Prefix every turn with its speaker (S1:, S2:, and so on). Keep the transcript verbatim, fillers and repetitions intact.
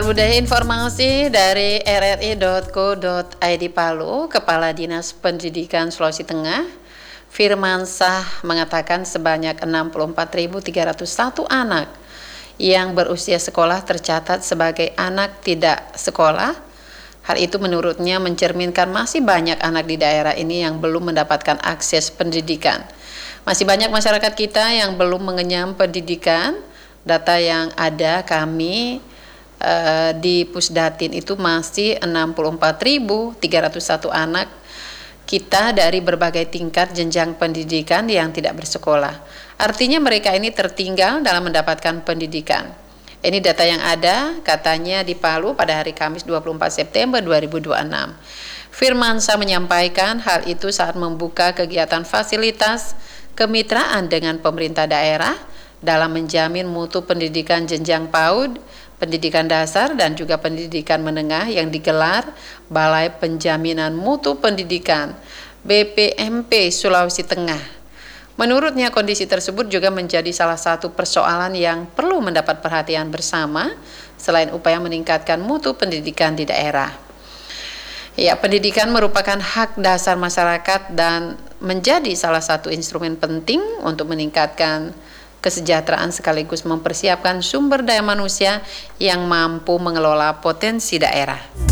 S1: Budaya informasi dari r r i titik co titik i d Palu, Kepala Dinas Pendidikan Sulawesi Tengah, Firmansyah mengatakan sebanyak enam puluh empat ribu tiga ratus satu anak yang berusia sekolah tercatat sebagai anak tidak sekolah. Hal itu menurutnya mencerminkan masih banyak anak di daerah ini yang belum mendapatkan akses pendidikan. Masih banyak masyarakat kita yang belum mengenyam pendidikan. Data yang ada kami Uh, di Pusdatin itu masih enam puluh empat ribu tiga ratus satu anak kita dari berbagai tingkat jenjang pendidikan yang tidak bersekolah. Artinya mereka ini tertinggal dalam mendapatkan pendidikan. Ini data yang ada, katanya di Palu pada hari Kamis dua puluh empat September dua ribu dua puluh enam. Firmansyah menyampaikan hal itu saat membuka kegiatan fasilitas kemitraan dengan pemerintah daerah dalam menjamin mutu pendidikan jenjang PAUD, pendidikan dasar dan juga pendidikan menengah yang digelar Balai Penjaminan Mutu Pendidikan B P M P Sulawesi Tengah. Menurutnya kondisi tersebut juga menjadi salah satu persoalan yang perlu mendapat perhatian bersama selain upaya meningkatkan mutu pendidikan di daerah. Ya, pendidikan merupakan hak dasar masyarakat dan menjadi salah satu instrumen penting untuk meningkatkan kesejahteraan sekaligus mempersiapkan sumber daya manusia yang mampu mengelola potensi daerah.